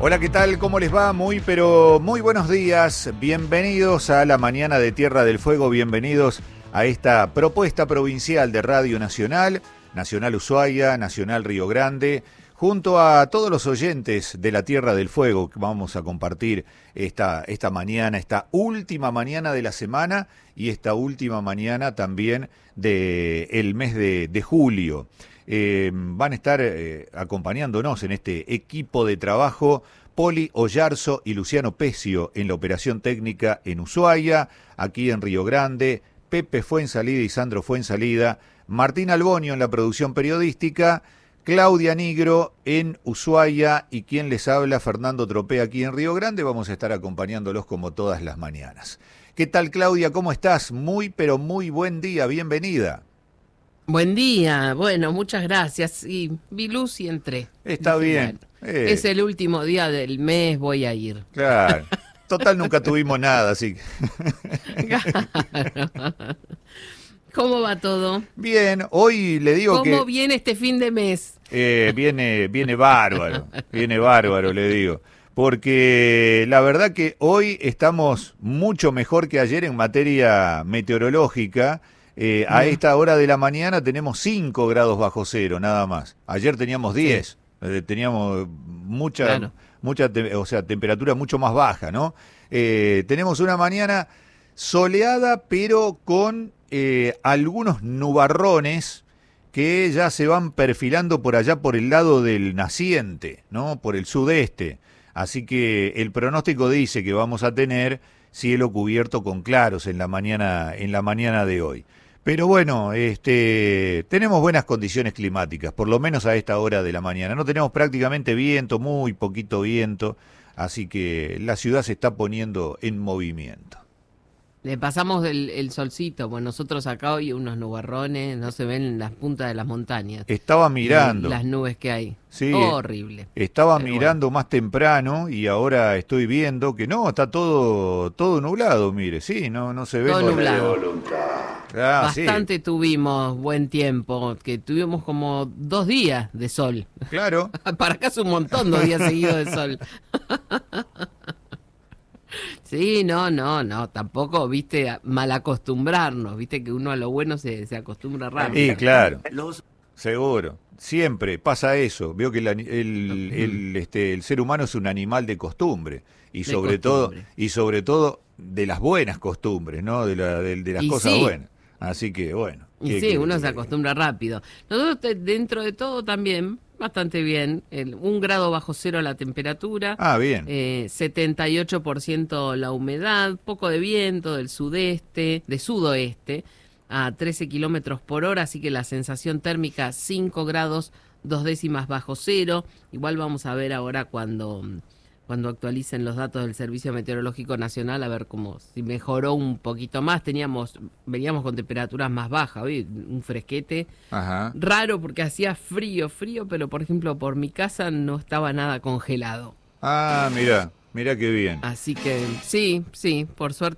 Hola, ¿qué tal? ¿Cómo les va? Pero muy buenos días. Bienvenidos a la mañana de Tierra del Fuego. Bienvenidos a esta propuesta provincial de Radio Nacional, Nacional Ushuaia, Nacional Río Grande, junto a todos los oyentes de la Tierra del Fuego que vamos a compartir esta mañana, esta última mañana de la semana y esta última mañana también del mes de julio. Van a estar acompañándonos en este equipo de trabajo Poli Oyarzo y Luciano Pecio en la operación técnica en Ushuaia, aquí en Río Grande, Pepe Fuensalida y Sandro Fuensalida, Martín Albonio en la producción periodística, Claudia Nigro en Ushuaia y quien les habla, Fernando Tropea, aquí en Río Grande. Vamos a estar acompañándolos como todas las mañanas. ¿Qué tal, Claudia? ¿Cómo estás? Pero muy buen día, bienvenida. Buen día, bueno, muchas gracias. Y vi luz y entré. Está Dije, bien. Bueno, es el último día del mes, voy a ir. Claro. Total, nunca tuvimos nada, así que... Claro. ¿Cómo va todo? Bien, hoy le digo que... ¿Cómo viene este fin de mes? Viene bárbaro, le digo. Porque la verdad que hoy estamos mucho mejor que ayer en materia meteorológica. A esta hora de la mañana tenemos 5 grados bajo cero, nada más. Ayer teníamos 10, sí. Teníamos mucha temperatura mucho más baja, ¿no? Tenemos una mañana soleada, pero con algunos nubarrones que ya se van perfilando por allá por el lado del naciente, ¿no? Por el sudeste. Así que el pronóstico dice que vamos a tener cielo cubierto con claros en la mañana de hoy. Pero bueno, tenemos buenas condiciones climáticas, por lo menos a esta hora de la mañana. No tenemos prácticamente viento, muy poquito viento, así que la ciudad se está poniendo en movimiento. Le pasamos el solcito, pues nosotros acá hoy unos nubarrones, no se ven las puntas de las montañas. Estaba mirando. Las nubes que hay. Sí, horrible. Estaba mirando más temprano y ahora estoy viendo que no, está todo nublado, mire, sí, no se ve. Todo nublado. Bastante tuvimos buen tiempo, que tuvimos como 2 días de sol. Claro. Para acá es un montón 2 días seguidos de sol. Sí, no, tampoco, viste, mal acostumbrarnos, viste que uno a lo bueno se acostumbra rápido. Sí, claro, seguro, siempre pasa eso, veo que el ser humano es un animal de costumbre, y sobre todo de las buenas costumbres, ¿no? De las cosas buenas, así que bueno. Y sí, uno se acostumbra rápido. Nosotros dentro de todo también... Bastante bien, 1 grado bajo cero la temperatura. Bien. 78% la humedad, poco de viento del sudoeste a 13 kilómetros por hora, así que la sensación térmica 5 grados 2 décimas bajo cero. Igual vamos a ver ahora cuando actualicen los datos del Servicio Meteorológico Nacional, a ver si mejoró un poquito más. Veníamos con temperaturas más bajas, hoy un fresquete. Ajá. Raro porque hacía frío, pero por ejemplo por mi casa no estaba nada congelado. Mira qué bien. Así que sí, por suerte.